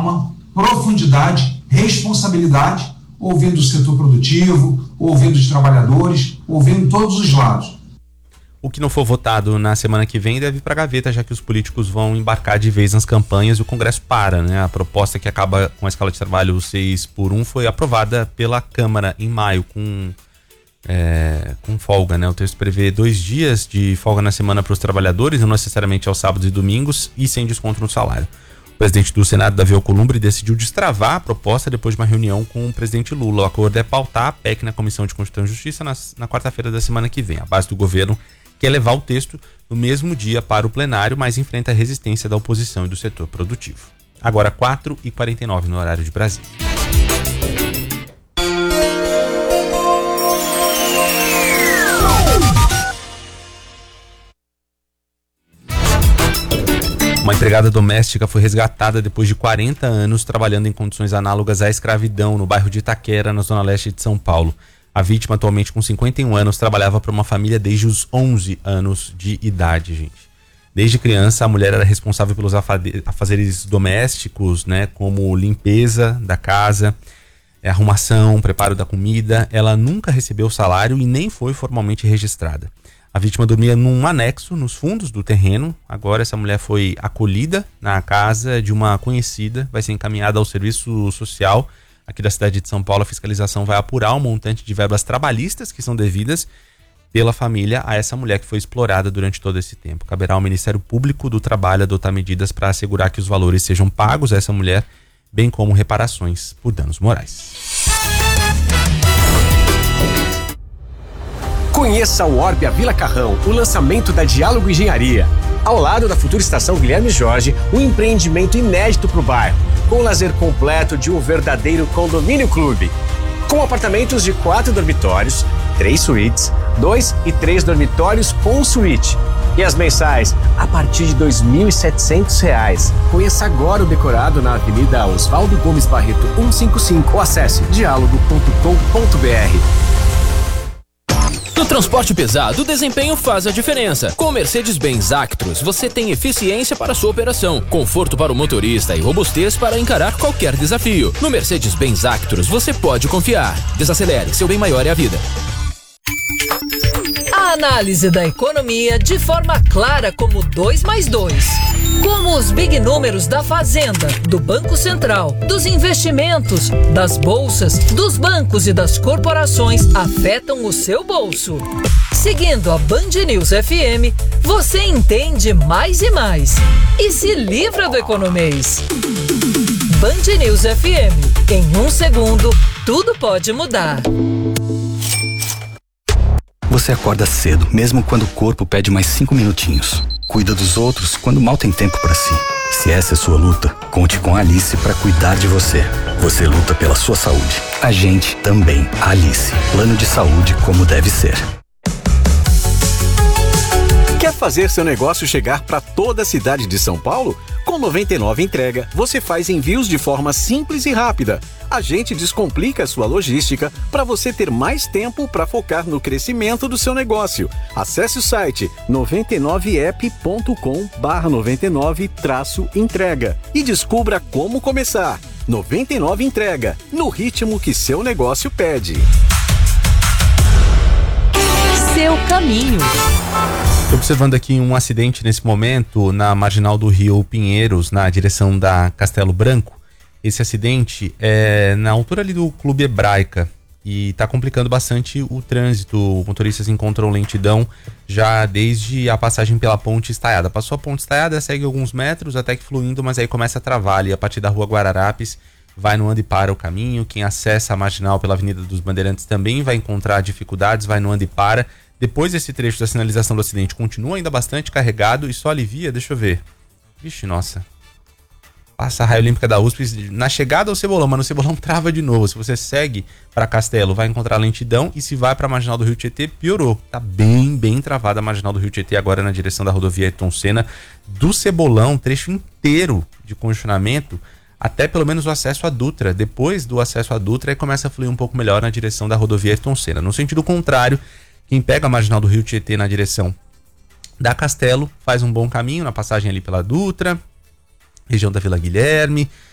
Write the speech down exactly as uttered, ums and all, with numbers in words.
calma, profundidade, responsabilidade, ouvindo o setor produtivo, ouvindo os trabalhadores, ouvindo todos os lados. O que não for votado na semana que vem deve ir para a gaveta, já que os políticos vão embarcar de vez nas campanhas e o Congresso para, né? A proposta que acaba com a escala de trabalho seis por um foi aprovada pela Câmara em maio, com, é, com folga, né? O texto prevê dois dias de folga na semana para os trabalhadores, não necessariamente aos sábados e domingos, e sem desconto no salário. O presidente do Senado, Davi Alcolumbre, decidiu destravar a proposta depois de uma reunião com o presidente Lula. O acordo é pautar a P E C na Comissão de Constituição e Justiça na, na quarta-feira da semana que vem. A base do governo quer levar o texto no mesmo dia para o plenário, mas enfrenta a resistência da oposição e do setor produtivo. Agora quatro e quarenta e nove no horário de Brasília. Uma empregada doméstica foi resgatada depois de quarenta anos trabalhando em condições análogas à escravidão no bairro de Itaquera, na zona leste de São Paulo. A vítima, atualmente com cinquenta e um anos, trabalhava para uma família desde os onze anos de idade, gente. Desde criança, a mulher era responsável pelos afazeres domésticos, né, como limpeza da casa, arrumação, preparo da comida. Ela nunca recebeu salário e nem foi formalmente registrada. A vítima dormia num anexo nos fundos do terreno. Agora essa mulher foi acolhida na casa de uma conhecida, vai ser encaminhada ao serviço social aqui da cidade de São Paulo. A fiscalização vai apurar o montante de verbas trabalhistas que são devidas pela família a essa mulher que foi explorada durante todo esse tempo. Caberá ao Ministério Público do Trabalho adotar medidas para assegurar que os valores sejam pagos a essa mulher, bem como reparações por danos morais. Conheça o Orbia Vila Carrão, o lançamento da Diálogo Engenharia. Ao lado da futura estação Guilherme Jorge, um empreendimento inédito para o bairro, com o lazer completo de um verdadeiro condomínio clube. Com apartamentos de quatro dormitórios, três suítes, dois e três dormitórios com suíte. E as mensais a partir de dois mil e setecentos reais. Conheça agora o decorado na Avenida Oswaldo Gomes Barreto cento e cinquenta e cinco ou acesse diálogo ponto com ponto b r. No transporte pesado, o desempenho faz a diferença. Com o Mercedes-Benz Actros, você tem eficiência para sua operação, conforto para o motorista e robustez para encarar qualquer desafio. No Mercedes-Benz Actros, você pode confiar. Desacelere, seu bem maior é a vida. A análise da economia de forma clara como dois mais dois. Como os big números da Fazenda, do Banco Central, dos investimentos, das bolsas, dos bancos e das corporações afetam o seu bolso. Seguindo a Band News F M, você entende mais e mais. E se livra do economês. Band News F M. Em um segundo, tudo pode mudar. Você acorda cedo, mesmo quando o corpo pede mais cinco minutinhos. Cuida dos outros quando mal tem tempo para si. Se essa é sua luta, conte com a Alice para cuidar de você. Você luta pela sua saúde. A gente também. A Alice. Plano de saúde como deve ser. Quer fazer seu negócio chegar para toda a cidade de São Paulo? Com noventa e nove Entrega, você faz envios de forma simples e rápida. A gente descomplica a sua logística para você ter mais tempo para focar no crescimento do seu negócio. Acesse o site noventa e nove app ponto com barra noventa e nove traço entrega e descubra como começar. noventa e nove Entrega, no ritmo que seu negócio pede. Seu caminho. Estou observando aqui um acidente nesse momento na marginal do Rio Pinheiros, na direção da Castelo Branco. Esse acidente é na altura ali do Clube Hebraica e está complicando bastante o trânsito. Motoristas encontram lentidão já desde a passagem pela Ponte Estaiada. Passou a Ponte Estaiada, segue alguns metros até que fluindo, mas aí começa a travar ali a partir da Rua Guararapes. Vai no anda e para o caminho. Quem acessa a marginal pela Avenida dos Bandeirantes também vai encontrar dificuldades, vai no anda e para. Depois esse trecho da sinalização do acidente continua ainda bastante carregado e só alivia, deixa eu ver. Vixe, nossa. Passa a raia olímpica da U S P na chegada ao Cebolão, mas no Cebolão trava de novo. Se você segue para Castelo, vai encontrar lentidão, e se vai para a marginal do Rio Tietê, piorou. Tá bem, bem travada a marginal do Rio Tietê agora na direção da rodovia Ayrton Senna. Do Cebolão, trecho inteiro de congestionamento, até pelo menos o acesso à Dutra. Depois do acesso à Dutra, aí começa a fluir um pouco melhor na direção da rodovia Ayrton Senna. No sentido contrário, quem pega a marginal do Rio Tietê na direção da Castelo faz um bom caminho na passagem ali pela Dutra, região da Vila Guilherme,